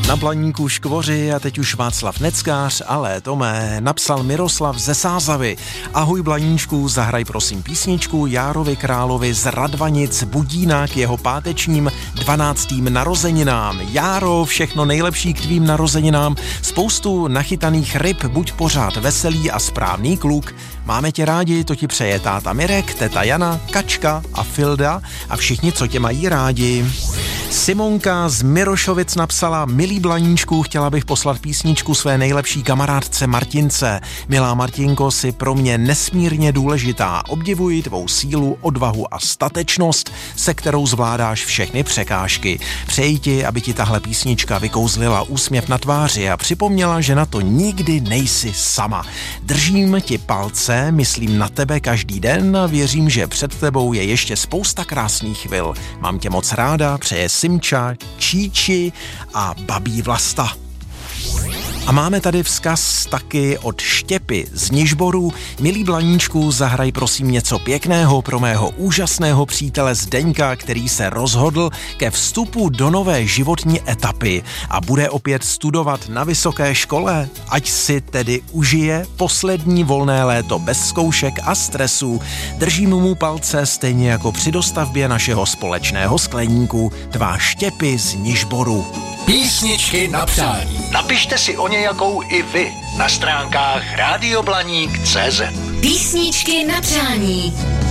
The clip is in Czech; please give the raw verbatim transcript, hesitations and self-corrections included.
Na Blaníku škvoři a teď už Václav Neckář, ale Tomé, napsal Miroslav ze Sázavy. Ahoj Blaníčku, zahraj prosím písničku Járovi Královi z Radvanic Budína k jeho pátečním dvanáctým narozeninám. Járo, všechno nejlepší k tvým narozeninám, spoustu nachytaných ryb, buď pořád veselý a správný kluk. Máme tě rádi, to ti přeje táta Mirek, teta Jana, Kačka a Filda a všichni, co tě mají rádi. Simonka z Mirošovic napsala: milý Blaníčku, chtěla bych poslat písničku své nejlepší kamarádce Martince. Milá Martinko, jsi pro mě nesmírně důležitá. Obdivuji tvou sílu, odvahu a statečnost, se kterou zvládáš všechny překážky. Přeji ti, aby ti tahle písnička vykouzlila úsměv na tváři a připomněla, že na to nikdy nejsi sama. Držím ti palce, myslím na tebe každý den a věřím, že před tebou je ještě spousta krásných chvil. Mám tě moc ráda, přeje Simča, Číči a babí Vlasta. A máme tady vzkaz taky od Štěpy z Nižboru. Milý Blaníčku, zahraj prosím něco pěkného pro mého úžasného přítele Zdeňka, který se rozhodl ke vstupu do nové životní etapy a bude opět studovat na vysoké škole. Ať si tedy užije poslední volné léto bez zkoušek a stresů. Držím mu palce stejně jako při dostavbě našeho společného skleníku. Tvá Štěpy z Nižboru. Písničky na přání. Napište si o nějakou i vy na stránkách rádio blaník tečka cé zet. Písničky na přání.